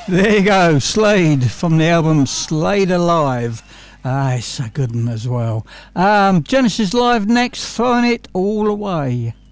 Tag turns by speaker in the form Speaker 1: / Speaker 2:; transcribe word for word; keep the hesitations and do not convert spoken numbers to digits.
Speaker 1: There you go, Slade from the album Slade Alive. Ah, it's a good one as well. Um, Genesis Live next, throwing it all away.